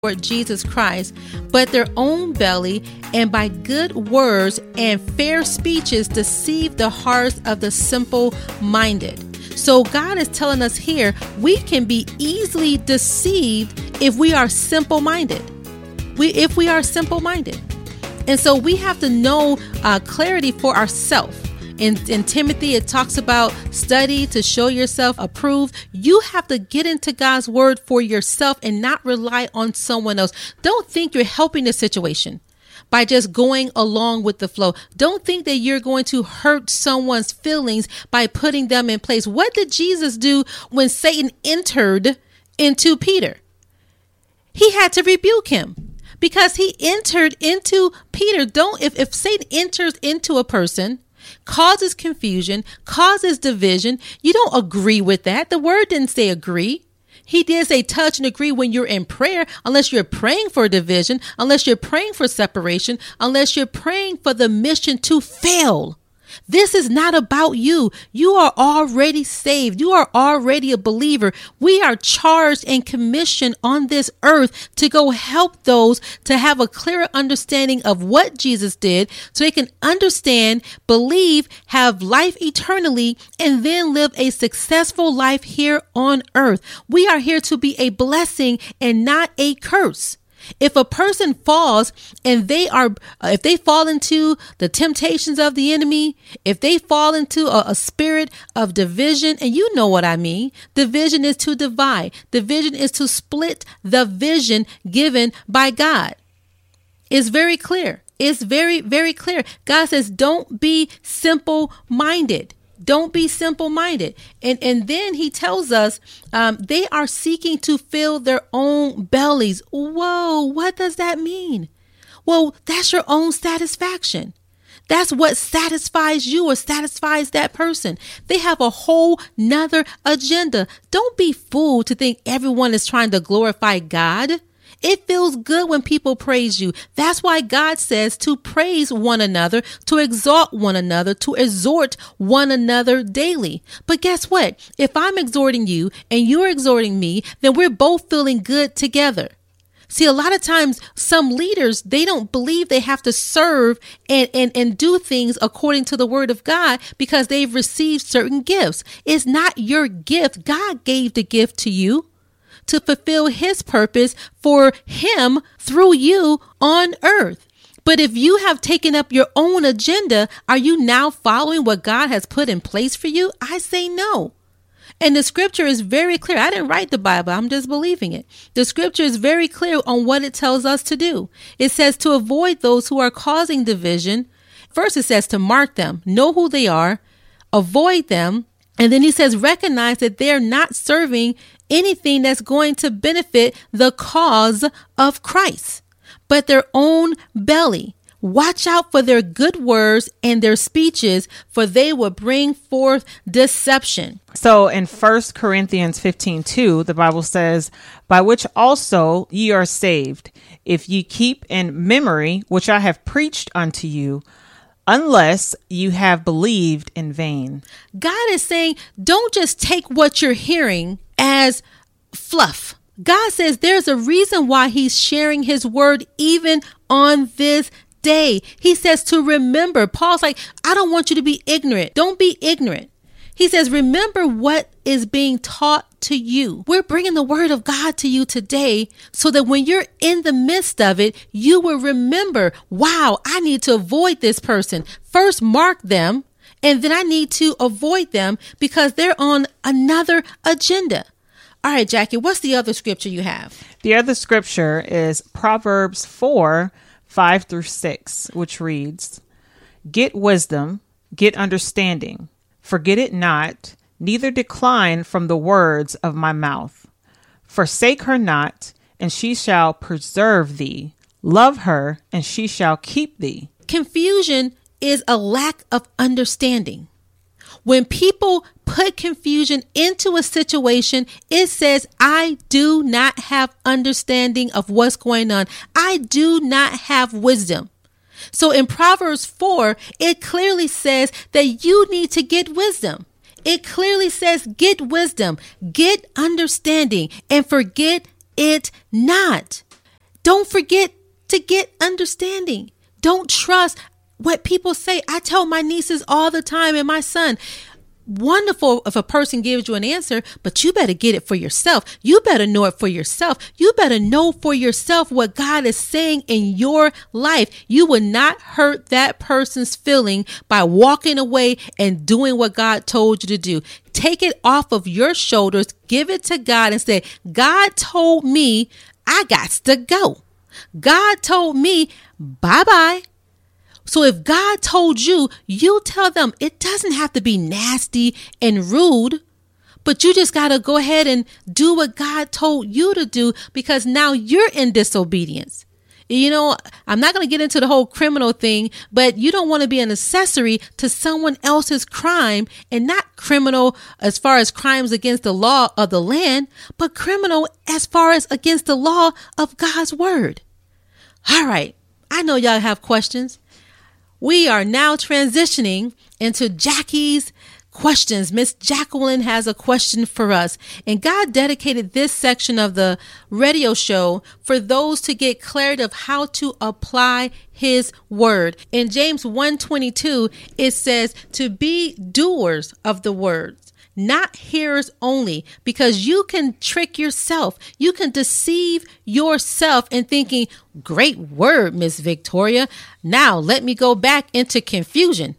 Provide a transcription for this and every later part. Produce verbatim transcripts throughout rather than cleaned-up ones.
Lord Jesus Christ, but their own belly, and by good words and fair speeches deceive the hearts of the simple-minded. So God is telling us here, we can be easily deceived if we are simple-minded. We, if we are simple-minded. And so we have to know uh, clarity for ourselves. In, in Timothy, it talks about study to show yourself approved. You have to get into God's word for yourself and not rely on someone else. Don't think you're helping the situation by just going along with the flow. Don't think that you're going to hurt someone's feelings by putting them in place. What did Jesus do when Satan entered into Peter? He had to rebuke him because he entered into Peter. Don't, if, if Satan enters into a person, causes confusion, causes division, you don't agree with that. The word didn't say agree. He did say touch and agree when you're in prayer, unless you're praying for division, unless you're praying for separation, unless you're praying for the mission to fail. This is not about you. You are already saved. You are already a believer. We are charged and commissioned on this earth to go help those to have a clearer understanding of what Jesus did so they can understand, believe, have life eternally, and then live a successful life here on earth. We are here to be a blessing and not a curse. If a person falls and they are, uh, if they fall into the temptations of the enemy, if they fall into a, a spirit of division, and you know what I mean, division is to divide. Division is to split the vision given by God. It's very clear. It's very, very clear. God says, don't be simple-minded. Don't be simple-minded. And and then he tells us um, they are seeking to fill their own bellies. Whoa, what does that mean? Well, that's your own satisfaction. That's what satisfies you or satisfies that person. They have a whole nother agenda. Don't be fooled to think everyone is trying to glorify God. It feels good when people praise you. That's why God says to praise one another, to exalt one another, to exhort one another daily. But guess what? If I'm exhorting you and you're exhorting me, then we're both feeling good together. See, a lot of times some leaders, they don't believe they have to serve and, and, and do things according to the word of God because they've received certain gifts. It's not your gift. God gave the gift to you to fulfill his purpose for him through you on earth. But if you have taken up your own agenda, are you now following what God has put in place for you? I say no. And the scripture is very clear. I didn't write the Bible. I'm just believing it. The scripture is very clear on what it tells us to do. It says to avoid those who are causing division. First, it says to mark them, know who they are, avoid them. And then he says, recognize that they're not serving anything that's going to benefit the cause of Christ, but their own belly. Watch out for their good words and their speeches, for they will bring forth deception. So in First Corinthians fifteen two, the Bible says, by which also ye are saved, if ye keep in memory which I have preached unto you, unless you have believed in vain. God is saying, don't just take what you're hearing as fluff. God says there's a reason why he's sharing his word even on this day. He says to remember. Paul's like, I don't want you to be ignorant. Don't be ignorant. He says, remember what is being taught to you. We're bringing the word of God to you today so that when you're in the midst of it, you will remember, wow, I need to avoid this person. First, mark them, and then I need to avoid them because they're on another agenda. All right, Jackie, what's the other scripture you have? The other scripture is Proverbs four, five through six, which reads, get wisdom, get understanding, forget it not, neither decline from the words of my mouth. Forsake her not, and she shall preserve thee. Love her, and she shall keep thee. Confusion is a lack of understanding. When people put confusion into a situation, it says, I do not have understanding of what's going on. I do not have wisdom. So in Proverbs four, it clearly says that you need to get wisdom. It clearly says, get wisdom, get understanding, and forget it not. Don't forget to get understanding. Don't trust what people say. I tell my nieces all the time and my son, wonderful if a person gives you an answer, but you better get it for yourself. You better know it for yourself. You better know for yourself what God is saying in your life. You will not hurt that person's feeling by walking away and doing what God told you to do. Take it off of your shoulders, give it to God and say, God told me I got to go. God told me bye-bye. So if God told you, you tell them. It doesn't have to be nasty and rude, but you just got to go ahead and do what God told you to do, because now you're in disobedience. You know, I'm not going to get into the whole criminal thing, but you don't want to be an accessory to someone else's crime, and not criminal as far as crimes against the law of the land, but criminal as far as against the law of God's word. All right. I know y'all have questions. We are now transitioning into Jackie's questions. Miss Jacqueline has a question for us, and God dedicated this section of the radio show for those to get clarity of how to apply his word. In James one twenty-two, it says to be doers of the words, not hearers only, because you can trick yourself. You can deceive yourself in thinking, great word, Miss Victoria. Now let me go back into confusion.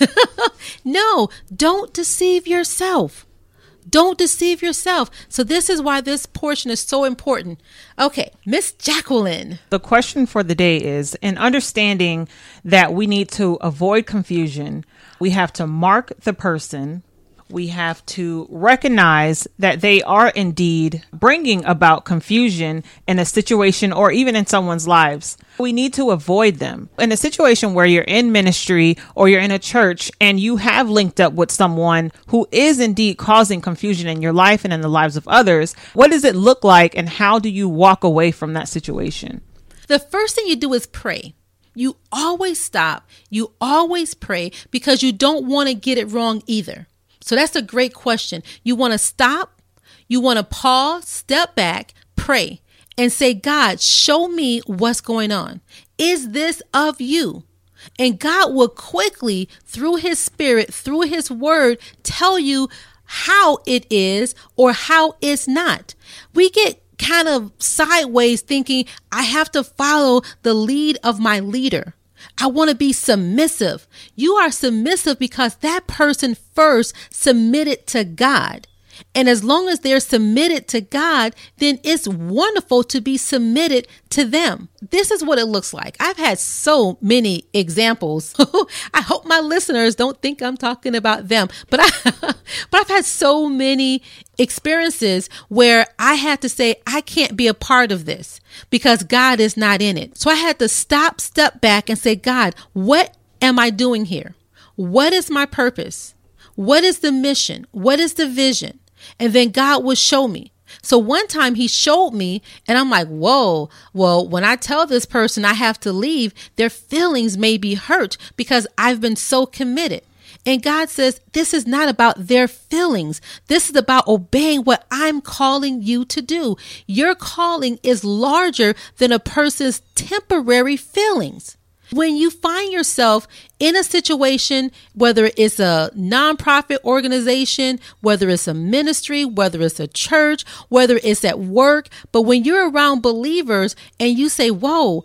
No, don't deceive yourself. Don't deceive yourself. So this is why this portion is so important. Okay, Miss Jacqueline. The question for the day is, in understanding that we need to avoid confusion, we have to mark the person. We have to recognize that they are indeed bringing about confusion in a situation or even in someone's lives. We need to avoid them. In a situation where you're in ministry or you're in a church and you have linked up with someone who is indeed causing confusion in your life and in the lives of others, what does it look like and how do you walk away from that situation? The first thing you do is pray. You always stop. You always pray, because you don't want to get it wrong either. So that's a great question. You want to stop, you want to pause, step back, pray, and say, God, show me what's going on. Is this of you? And God will quickly, through his spirit, through his word, tell you how it is or how it's not. We get kind of sideways thinking, I have to follow the lead of my leader. I want to be submissive. You are submissive because that person first submitted to God. And as long as they're submitted to God, then it's wonderful to be submitted to them. This is what it looks like. I've had so many examples. I hope my listeners don't think I'm talking about them, but I, but I've had so many experiences where I had to say, I can't be a part of this because God is not in it. So I had to stop, step back and say, God, what am I doing here? What is my purpose? What is the mission? What is the vision? And then God would show me. So one time he showed me and I'm like, whoa, well, when I tell this person I have to leave, their feelings may be hurt because I've been so committed. And God says, this is not about their feelings. This is about obeying what I'm calling you to do. Your calling is larger than a person's temporary feelings. When you find yourself in a situation, whether it's a nonprofit organization, whether it's a ministry, whether it's a church, whether it's at work, but when you're around believers and you say, whoa,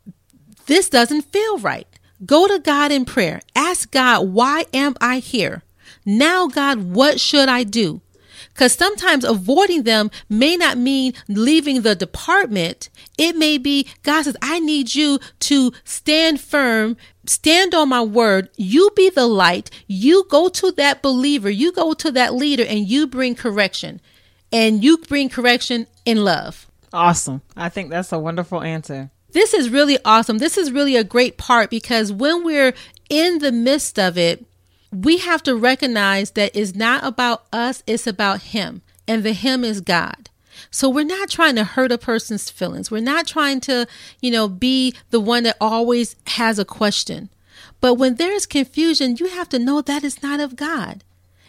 this doesn't feel right. Go to God in prayer. Ask God, why am I here? Now, God, what should I do? Because sometimes avoiding them may not mean leaving the department. It may be, God says, I need you to stand firm, stand on my word. You be the light. You go to that believer. You go to that leader and you bring correction. And you bring correction in love. Awesome. I think that's a wonderful answer. This is really awesome. This is really a great part because when we're in the midst of it, we have to recognize that it's not about us, it's about him. And the him is God. So we're not trying to hurt a person's feelings. We're not trying to, you know, be the one that always has a question. But when there's confusion, you have to know that it's not of God.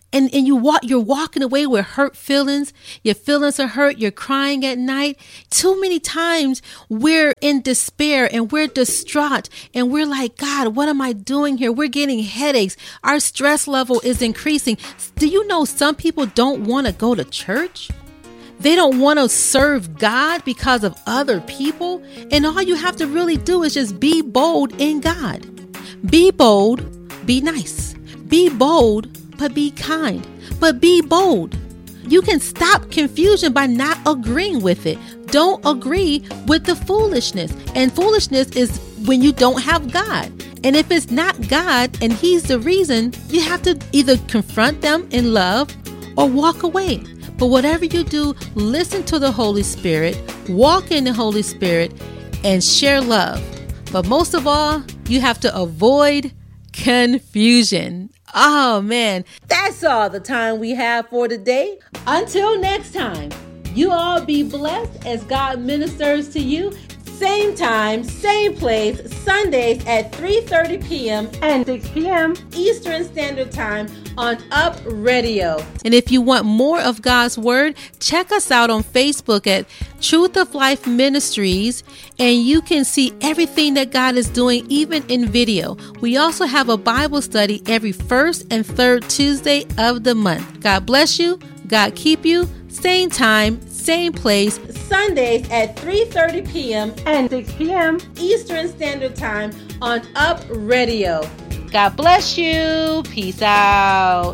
and, and you walk, you're walking away with hurt feelings. Your feelings are hurt. You're crying at night. Too many times we're in despair and we're distraught and we're like, God, what am I doing here? We're getting headaches. Our stress level is increasing. Do you know some people don't want to go to church? They don't want to serve God because of other people. And all you have to really do is just be bold in God. Be bold, be nice. Be bold, but be kind. But be bold. You can stop confusion by not agreeing with it. Don't agree with the foolishness. And foolishness is when you don't have God. And if it's not God and He's the reason, you have to either confront them in love or walk away. But whatever you do, listen to the Holy Spirit, walk in the Holy Spirit, and share love. But most of all, you have to avoid confusion. Oh man, that's all the time we have for today. Until next time, you all be blessed as God ministers to you. Same time, same place, Sundays at three thirty p.m. and six p.m. Eastern Standard Time on Up Radio. And if you want more of God's Word, check us out on Facebook at Truth of Life Ministries, and you can see everything that God is doing, even in video. We also have a Bible study every first and third Tuesday of the month. God bless you. God keep you. Same time, same place, Sundays at three thirty p.m. and six p.m. Eastern Standard Time on Up Radio. God bless you. Peace out.